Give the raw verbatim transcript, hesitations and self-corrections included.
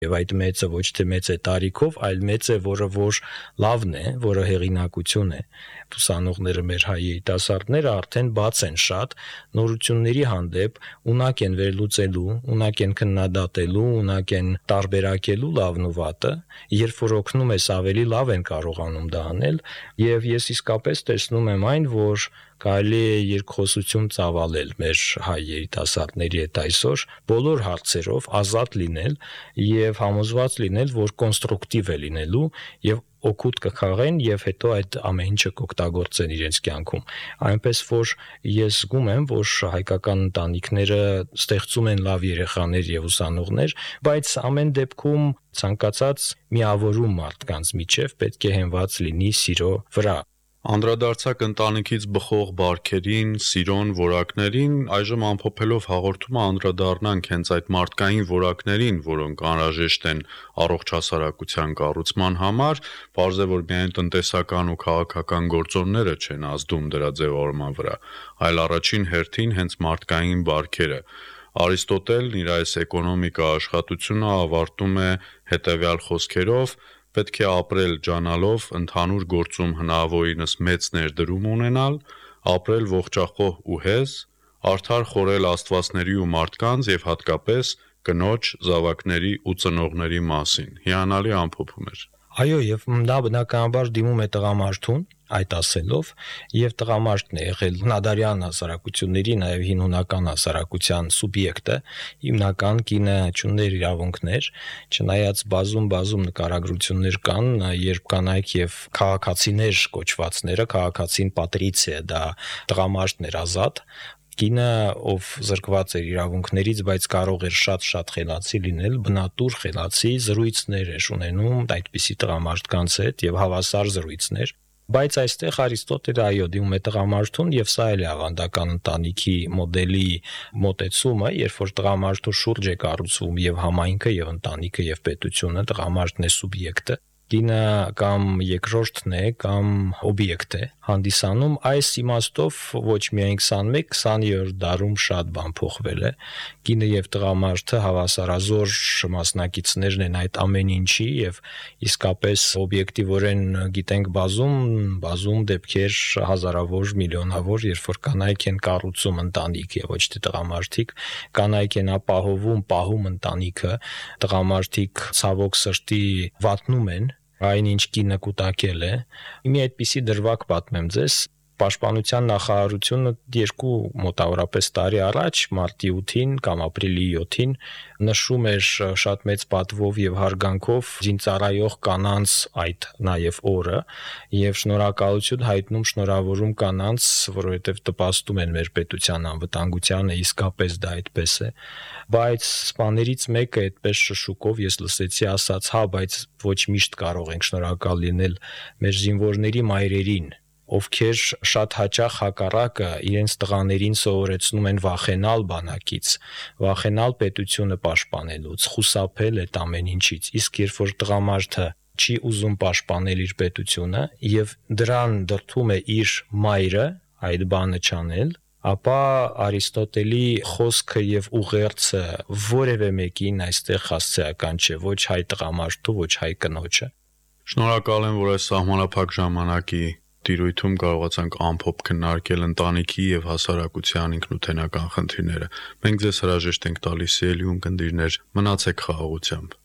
Եվ այդ մեծը ոչ թե մեծ է տարիքով, այլ մեծ է, որը որ լավն է, որը հեղինակություն է։ Ուսանողները, մեր հայ երիտասարդները արդեն բաց են շատ նորությունների հանդեպ, ունակ են վերլուծելու, ունակ են քննադատելու, ունակ են տարբերակելու լավն ու վատը, երբ որ օգնում ես ավելի լավ են կարողանում դա անել, եւ ես իսկապես տեսնում եմ այն, որ կարելի է երկխոսություն ծավալել մեր հայ երիտասարդների հետ այսօր բոլոր հարցերով ազատ լինել եւ համոզված լինել, որ կոնստրուկտիվ է լինելու եւ օգուտ կխաղեն եւ հետո այդ ամեն ինչը կօգտագործեն իրենց կյանքում։ Այնպես որ ես զգում եմ, որ հայկական ընտանիքները ստեղծում են լավ երեխաներ եւ ուսանողներ, բայց ամեն դեպքում ցանկացած միավորում մարդկանց միջև պետք է հենված լինի սիրո վրա։ Անդրադարձակ ընտանիքից բխող բարքերին, սիրոն, որակներին, այժմ ամփոփելով հաղորդումը անդրադառնանք հենց այդ մարդկային որակներին, որոնք անհրաժեշտ են առողջ հասարակության կառուցման համար, պարզ է, որ միայն տնտեսական ու քաղաքական գործոնները չեն ազդում դրա ձևավորման վրա, այլ առաջին հերթին հենց մարդկային բարքերը։ Արիստոտելն իր այս էկոնոմիկա աշխատությունը ավարտում է հետևյալ խոսքերով. պետք է ապրել ջանալով, ընդհանուր գործում հնարավորինս մեծ ներդրում ունենալ, ապրել ողջախոհ ու հեզ, արդար խորել աստվածների ու մարդկանց եւ հատկապես կնոջ, զավակների ու ծնողների մասին։ Հիանալի ամփոփում էր։ Այո, եւ դա բնականաբար դիմում է տղամարդուն այդ ասելով, եւ տղամարդն է եղել հնադարյան հասարակությունների, նաեւ հին հունական հասարակության սուբյեկտը, հիմնական կինը չուներ իրավունքներ, չնայած բազում-բազում նկարագրություններ կան, երբ կանայք եւ քաղաքացիներ կոչվածները, քաղաքացին պատրիցիա, դա տղամարդն էր ազատ, կինը, ով զրկված էր իրավունքներից, բայց կարող էր շատ-շատ խելացի լինել, բնատուր խելացի, զրույցներ էր ունենում այդպիսի տղամարդկանց հետ եւ հավասար զրույցներ։ Բայց այստեղ Արիստոտելը այո դիմում է տղամարդուն եւ սա էլ է ավանդական ընտանիքի մոդելի մոտեցումը, երբ որ տղամարդու շուրջ է կառուցվում եւ համայնքը եւ ընտանիքը եւ պետությունը, տղամարդն է սուբյեկտը, կինը կամ երկրորդն է կամ օբյեկտ է հանդիսանում, այս իմաստով ոչ միայն քսանմեկ քսաներորդ դարում շատ բան փոխվել է, կինը եւ տղամարդը հավասարազոր մասնակիցներն են այդ ամեն ինչի եւ իսկապես օբյեկտիվորեն գիտենք բազում բազում դեպքեր հազարավոր միլիոնավոր, երբ որ կանայք են կառուցում ընտանիք եւ ոչ թե տղամարդիկ, կանայք են ապահովում, պահում ընտանիքը, տղամարդիկ ցավոք սրտի վատնում են այն ինչ կինը կուտակել է։ Մի այդպիսի դրվագ պատմեմ ձեզ։ Պաշտպանության նախարարությունը երկու մոտավորապես տարի առաջ մարտի ութին կամ ապրիլի յոթին նշում էր շատ մեծ պատվով եւ հարգանքով զինծառայող կանանց այդ նաեւ օրը եւ շնորհակալություն հայտնում շնորհավորում կանանց, որովհետեւ տպաստում են մեր պետության անվտանգությանը, իսկապես դա այդպես է։ Բայց սպաներից մեկը այդպես շշուկով ես լսեցի ասաց, հա, բայց ոչ միշտ կարող ենք շնորհակալ լինել մեր զինվորների մայրերին, ովքեր շատ հաճախ հակառակը իրենց տղաներին սովորեցնում են վախենալ բանակից, վախենալ պետությունը պաշտպանելուց, խուսափել այդ ամեն ինչից, իսկ երբ որ տղամարդը չի ուզում պաշտպանել իր պետությունը եւ դրան դրդում է իր մայրը այդ բանը չանել, ապա Արիստոտելի խոսքը եւ ուղերձը որևէ մեկին այստեղ հասցեական չէ, ոչ հայ տղամարդու, ոչ հայ կնոջը։ Շնորհակալ եմ, որ այս սահմանափակ ժամանակի տիրույթում կարողացանք ամփոփ քննարկել ընտանիքի եւ հասարակության ինքնութենական խնդիրները։ Մենք ձեզ հրաժեշտ ենք տալիս, սիրելի ունկնդիրներ, մնացեք խաղաղությամբ։